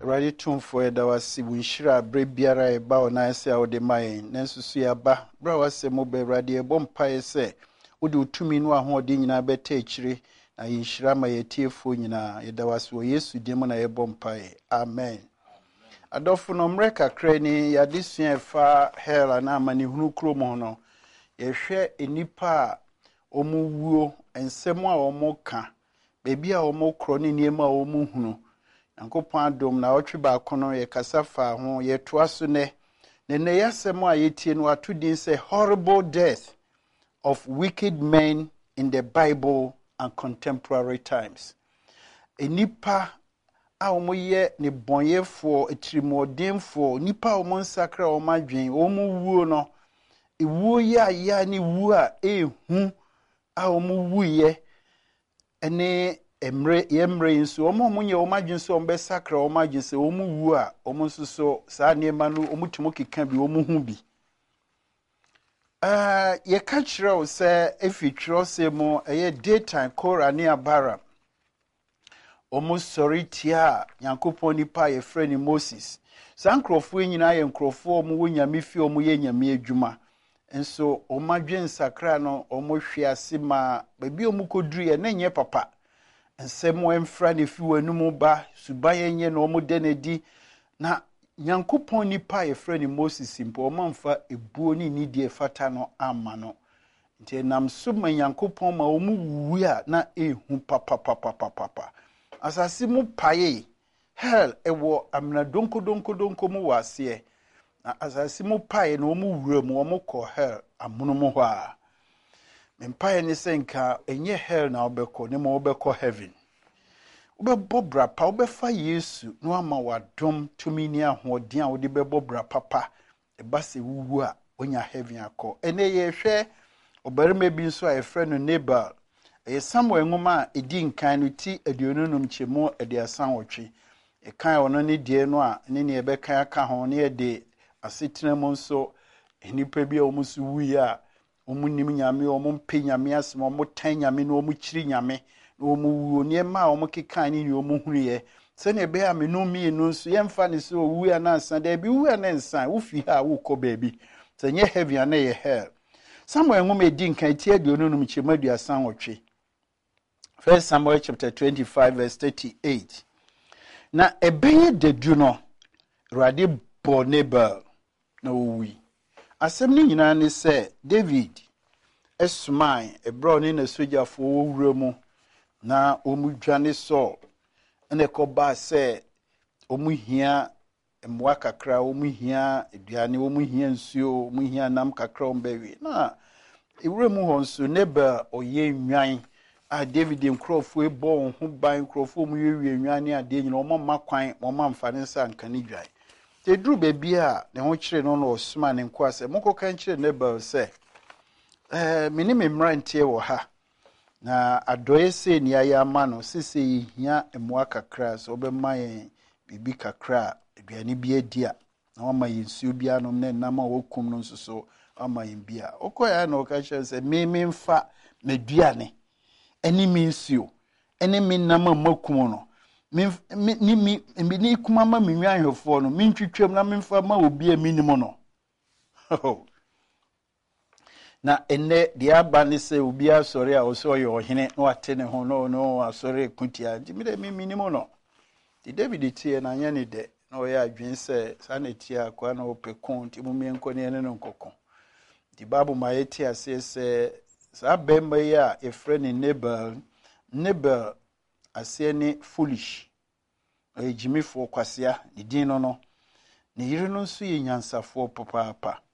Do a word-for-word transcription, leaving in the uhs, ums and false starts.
Ready to for the was Winshira, Brebiara, bow nice out the mine, Nancy Abba, Browas, Mobe, Radio Bompire say, would do two min one holding in a bettery, and Yinshira my tear funina, it was wo yes, demon a bompire. Amen. Adolfo no mreka krani ya disua fa hell and amani hunu kromono ye hwe enipa omu wuo ensem a omo ka bebi a omo kro ne niema omu hunu yankopon adom na otwe ba kono ye kasafa ho ye toaso ne ne ne yasem a yetie no atudin say horrible death of wicked men in the Bible and contemporary times. Enipa a omo ye ne bonyefo etrimodenfo nipa omo nsakra omo adwen omo wuo no ewuo ya ya ni wuo a ehu a omo wuye ene emre yemre nso omo munye omo adwen so omo besakra omo adwen se omo wuo a omo nso sa niema no omo timo keka bi omo hu bi ah ye ka kire se efitro se mo eye daytime kora ne abara omo sorry tia yankopon nipa ye freni Moses sankrofo nyina ye nkrofo omo wonyame fi omo ye nyame adwuma enso omo adwen sakra no omo hwe ase ma babi omo kodru ye na nye papa ensemo emfra ne fi wanum ba suba ye nye no omo denedi na yankopon nipa ye freni Moses mpo omo mfa ebuo ni nidie fata no ama no nti nam so ma yankopon ma omo wuwu a na ehu papa papa papa asasi mu paye hell ewo amna donko donko donko mu wase na asasi mu paye no mu wura mu omo ko hell amuno mu ho a mempaye ni senka enye hell na obekọ ne mo obekọ heaven obebọ bra pa obefa Yesu no ama wadom tumi ni ahoden a odi bebọ bra papa eba se wuwu a onya heaven akọ ene ye hwe obarima bi nso a efre no Nabal e Samuel ngoma edi nkan no ti aduonunum chemo ede asan wotwe e kan ono ne die no a ne ne ebe kan aka ho ne ede asetena mu nso enipa bi a omusu wuyi a omunim nyame omumpe nyame asem omutan nyame no omuchiri nyame no omuwu ne ma omukekan ne ne omuhuriye se ne be a menumi no nso yemfa ne so owu ya na ansan da bi wu ya na nsan wo fi ha wo kọ baabi se nye heavy na ye hell Samuel ngoma edi nkan ti aduonunum chemo ade asan wotwe First Samuel chapter twenty-five verse thirty-eight. Na ebeye dedu no Rade bo Nabal na owi. Asem ni nyina ne se David esman ebro ni na sojafo wowura mu na omudwane so ene ko ba se omuhia emwa kakra omuhia eduane omuhia nsuo omuhia nam kakra ombewi na ewura mu ho nso Nabal oye nwan a David nkrofo ebo ho ban nkrofo mu yewie nwane ade nyina omo makwan omo amfane nsa nkane dwan te duru bebi a ne ho kire no no osuma ne nko ase moko kan kire Nabal se eh mini me mrantie wo ha na adoye se ni aya ma no sese hia emwa kakra so obema yen bibi kakra aduane bi adia na wama yensuo bia no na nam a wokum no nso so ama yen bia okoya na oka kire se me me mfa meduane eni minsuo eni minama makum no ni mi ni kuma ma minwan hwefo no mintwitwam na memfa ma obi a minimo no na enne dia aba ne se obi asori a oso ye ohene no ate ne ho no no asori kutia dimire mi minimo no di David tie na anya ne de na o ya adwen se sanetia akwa na opekon ti mu mienko ne ne nkokon di babu ma yeti ase se sa bemba ya e friend Nabal Nabal ase ne foolish e jimifo kwasea ne din no no ne yire no nso ye nyansafo papa